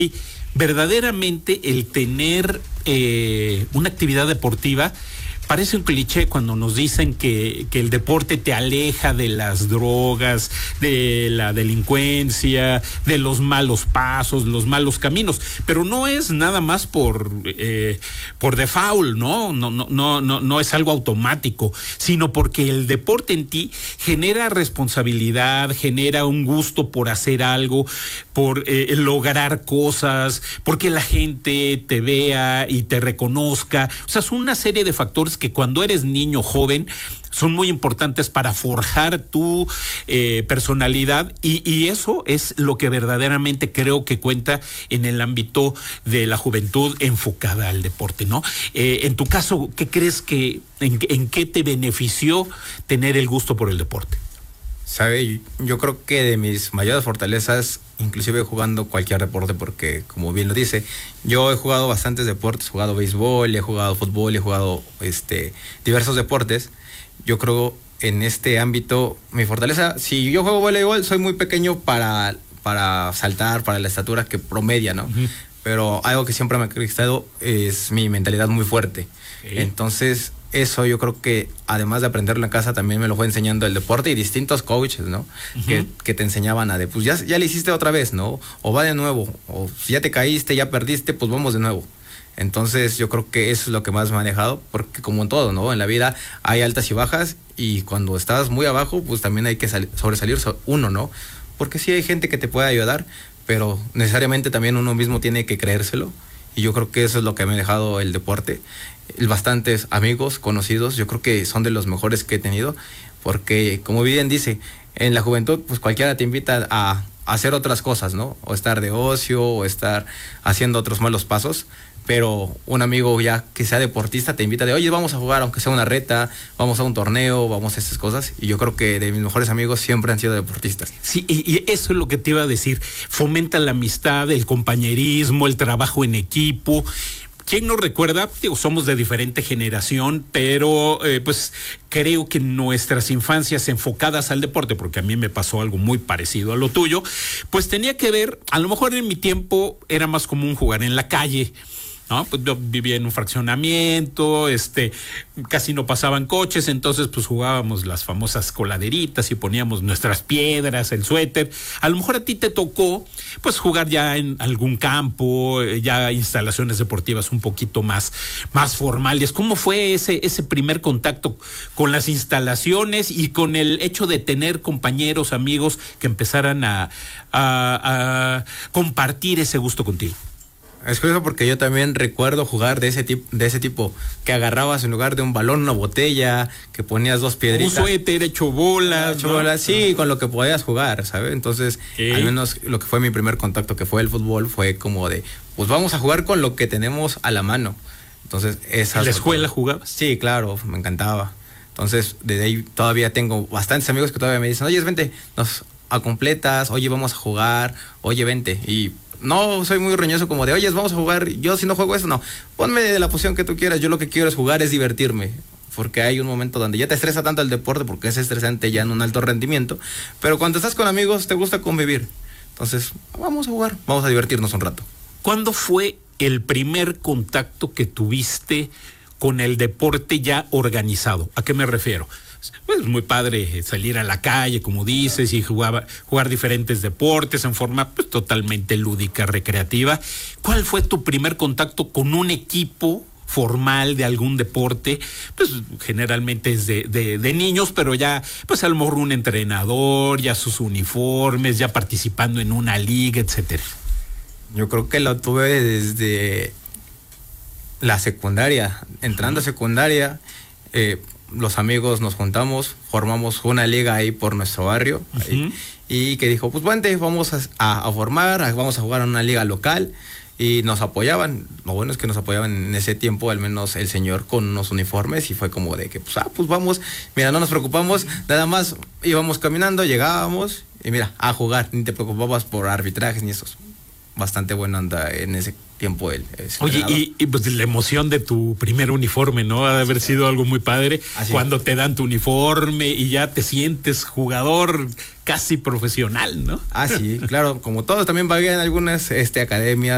Verdaderamente el tener una actividad deportiva parece un cliché cuando nos dicen que el deporte te aleja de las drogas, de la delincuencia, de los malos pasos, los malos caminos, pero no es nada más por default, no es algo automático, sino porque el deporte en ti genera responsabilidad, genera un gusto por hacer algo, por lograr cosas, porque la gente te vea y te reconozca. O sea, es una serie de factores que cuando eres niño, joven, son muy importantes para forjar tu personalidad y eso es lo que verdaderamente creo que cuenta en el ámbito de la juventud enfocada al deporte, ¿no? En tu caso, ¿qué crees en qué te benefició tener el gusto por el deporte? Sabe, yo creo que de mis mayores fortalezas, inclusive jugando cualquier deporte, porque como bien lo dice, yo he jugado bastantes deportes, he jugado béisbol, he jugado fútbol, he jugado diversos deportes. Yo creo en este ámbito, mi fortaleza, si yo juego voleibol, soy muy pequeño para saltar, para la estatura que promedia, ¿no? Uh-huh. Pero algo que siempre me ha caracterizado es mi mentalidad muy fuerte. Okay. Entonces, eso yo creo que además de aprenderlo en casa también me lo fue enseñando el deporte y distintos coaches, ¿no? Uh-huh. que te enseñaban pues ya le hiciste otra vez, ¿no? O va de nuevo, o si ya te caíste, ya perdiste, pues vamos de nuevo. Entonces yo creo que eso es lo que más me ha dejado, porque como en todo, ¿no? En la vida hay altas y bajas y cuando estás muy abajo, pues también hay que sobresalir uno, ¿no? Porque sí hay gente que te puede ayudar, pero necesariamente también uno mismo tiene que creérselo. Y yo creo que eso es lo que me ha dejado el deporte. Bastantes amigos, conocidos, yo creo que son de los mejores que he tenido, porque como bien dice, en la juventud pues cualquiera te invita a hacer otras cosas, ¿no? O estar de ocio, o estar haciendo otros malos pasos, pero un amigo ya que sea deportista te invita oye, vamos a jugar, aunque sea una reta, vamos a un torneo, vamos a esas cosas, y yo creo que de mis mejores amigos siempre han sido deportistas. Sí, y eso es lo que te iba a decir, fomenta la amistad, el compañerismo, el trabajo en equipo. ¿Quién nos recuerda? Somos de diferente generación, pero pues creo que nuestras infancias enfocadas al deporte, porque a mí me pasó algo muy parecido a lo tuyo, pues tenía que ver, a lo mejor en mi tiempo era más común jugar en la calle, ¿no? Pues yo vivía en un fraccionamiento, casi no pasaban coches, entonces pues jugábamos las famosas coladeritas y poníamos nuestras piedras, el suéter. A lo mejor a ti te tocó pues jugar ya en algún campo, ya instalaciones deportivas un poquito más formales. ¿Cómo fue ese primer contacto con las instalaciones y con el hecho de tener compañeros, amigos que empezaran a compartir ese gusto contigo? Es curioso porque yo también recuerdo jugar de ese tipo que agarrabas en lugar de un balón una botella, que ponías dos piedritas. Un suéter hecho bolas. Sí, con lo que podías jugar, ¿sabes? Entonces, al menos lo que fue mi primer contacto, que fue el fútbol, fue como de, pues vamos a jugar con lo que tenemos a la mano. Entonces, ¿en la escuela jugabas? Sí, claro, me encantaba. Entonces, desde ahí todavía tengo bastantes amigos que todavía me dicen, oye, vente, nos acompletas, oye, vamos a jugar, oye, vente. Y no soy muy roñoso como de, oye, vamos a jugar, yo si no juego eso, no, ponme de la posición que tú quieras, yo lo que quiero es jugar, es divertirme, porque hay un momento donde ya te estresa tanto el deporte, porque es estresante ya en un alto rendimiento, pero cuando estás con amigos te gusta convivir, entonces vamos a jugar, vamos a divertirnos un rato. ¿Cuándo fue el primer contacto que tuviste con el deporte ya organizado? ¿A qué me refiero? Pues es muy padre salir a la calle, como dices, y jugar diferentes deportes en forma pues totalmente lúdica, recreativa. ¿Cuál fue tu primer contacto con un equipo formal de algún deporte? Pues generalmente es de niños, pero ya pues a lo mejor un entrenador, ya sus uniformes, ya participando en una liga, etcétera. Yo creo que lo tuve desde la secundaria. Entrando a secundaria, los amigos nos juntamos, formamos una liga ahí por nuestro barrio, ahí, y que dijo, pues vente, vamos a formar, vamos a jugar en una liga local, y nos apoyaban. Lo bueno es que nos apoyaban en ese tiempo, al menos el señor, con unos uniformes, y fue como de que, pues vamos, mira, no nos preocupamos, nada más íbamos caminando, llegábamos, y mira, a jugar, ni te preocupabas por arbitrajes ni esos. Bastante bueno anda en ese tiempo él. Oye, y pues la emoción de tu primer uniforme, ¿no? Ha de haber sido algo muy padre. Así cuando te dan tu uniforme y ya te sientes jugador casi profesional, ¿no? Ah, sí, claro. Como todos también vagué en algunas academias.